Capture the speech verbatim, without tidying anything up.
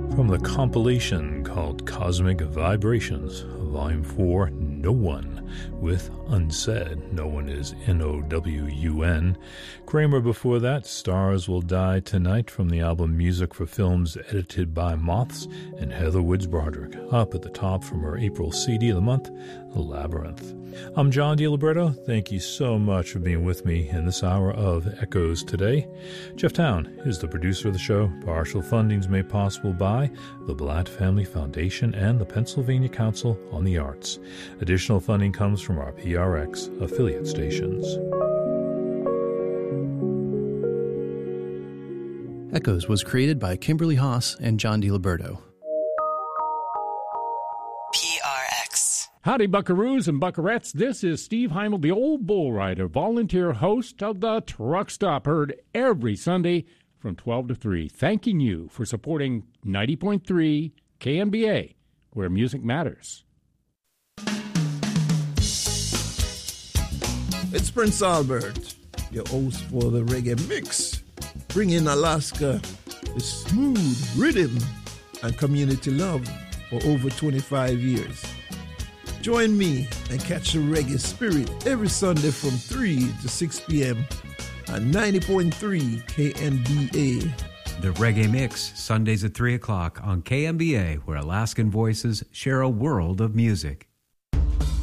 From the compilation called Cosmic Vibrations, Volume four, No One, with Unsaid. No One is N O W U N. Kramer before that, Stars Will Die Tonight, from the album Music for Films, edited by Moths, and Heather Woods Broderick, up at the top from her April C D of the month, Labyrinth. I'm John DiLibretto. Thank you so much for being with me in this hour of Echoes today. Jeff Town is the producer of the show. Partial funding is made possible by the Blatt Family Foundation and the Pennsylvania Council on the Arts. Additional funding comes from our P R X affiliate stations. Echoes was created by Kimberly Haas and John DiLibretto. Howdy, buckaroos and buckarettes. This is Steve Heimel, the old bull rider, volunteer host of the Truck Stop, heard every Sunday from twelve to three. Thanking you for supporting ninety point three K N B A, where music matters. It's Prince Albert, your host for the Reggae Mix, bringing Alaska the smooth rhythm and community love for over twenty-five years. Join me and catch the reggae spirit every Sunday from three to six p.m. on ninety point three K N B A. The Reggae Mix, Sundays at three o'clock on K M B A, where Alaskan voices share a world of music.